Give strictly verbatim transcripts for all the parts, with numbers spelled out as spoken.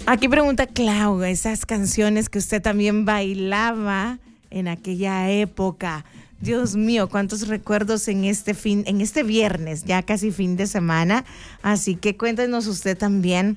Aquí pregunta Clau, esas canciones que usted también bailaba en aquella época. Dios mío, cuántos recuerdos en este fin, en este viernes, ya casi fin de semana. Así que cuéntenos usted también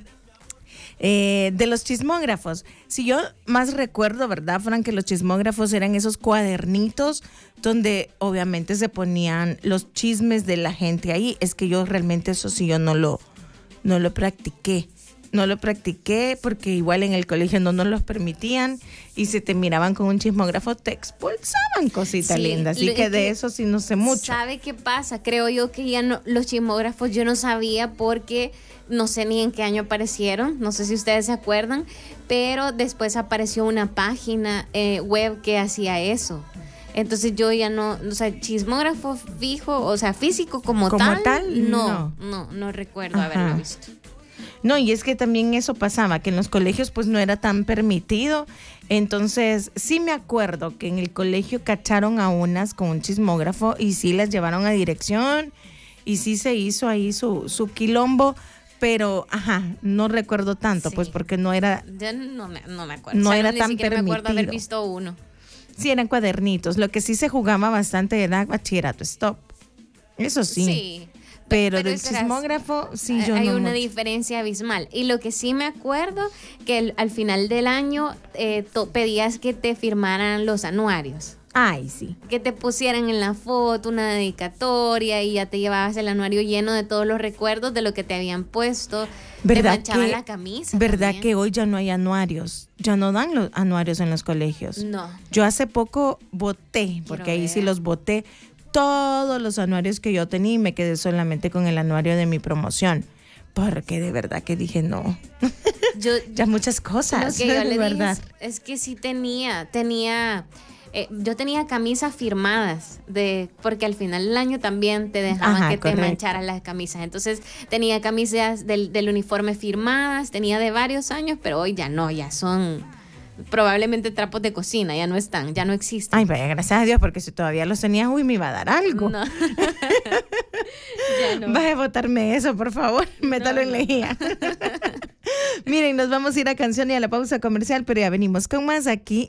eh, de los chismógrafos. Si yo más recuerdo, ¿verdad, Fran? Que los chismógrafos eran esos cuadernitos donde obviamente se ponían los chismes de la gente ahí. Es que yo realmente eso sí yo no lo, no lo practiqué. No lo practiqué porque igual en el colegio no nos los permitían y si te miraban con un chismógrafo te expulsaban, cosita sí, linda. Así que de eso sí no sé mucho. ¿Sabe qué pasa? Creo yo que ya no, los chismógrafos yo no sabía porque no sé ni en qué año aparecieron, no sé si ustedes se acuerdan, pero después apareció una página eh, web que hacía eso. Entonces yo ya no, o sea, chismógrafo fijo, o sea, físico como, como tal, tal, no, no, no, no recuerdo Ajá. haberlo visto. No, y es que también eso pasaba, que en los colegios pues no era tan permitido. Entonces sí me acuerdo que en el colegio cacharon a unas con un chismógrafo y sí las llevaron a dirección y sí se hizo ahí su, su quilombo, pero ajá, no recuerdo tanto, sí. pues porque no era... Yo no me, no me acuerdo. No o sea, era no, tan ni siquiera permitido. me acuerdo haber visto uno. Sí, eran cuadernitos. Lo que sí se jugaba bastante era bachillerato stop. Eso sí. Sí. Pero, pero del chismógrafo, sí, yo hay no. Hay una mucho. diferencia abismal. Y lo que sí me acuerdo, que el, al final del año eh, to, pedías que te firmaran los anuarios. Ay, sí. Que te pusieran en la foto una dedicatoria y ya te llevabas el anuario lleno de todos los recuerdos de lo que te habían puesto. ¿Verdad te manchaban que, la camisa. ¿Verdad también? que hoy ya no hay anuarios? Ya no dan los anuarios en los colegios. No. Yo hace poco voté, porque Quiero ahí ver. sí los voté. Todos los anuarios que yo tenía y me quedé solamente con el anuario de mi promoción. Porque de verdad que dije no. Yo, ya muchas cosas. Lo que yo de le verdad. dije es, es que sí tenía, tenía, eh, yo tenía camisas firmadas, de porque al final del año también te dejaban Ajá, que correcto. te mancharan las camisas. Entonces tenía camisas del, del uniforme firmadas, tenía de varios años, pero hoy ya no, ya son... probablemente trapos de cocina, ya no están, ya no existen. Ay, vaya, gracias a Dios, porque si todavía los tenías, uy, me iba a dar algo. No. Ya no. Vas a botarme eso, por favor, métalo No, en no. lejía. Miren, nos vamos a ir a canción y a la pausa comercial, pero ya venimos con más aquí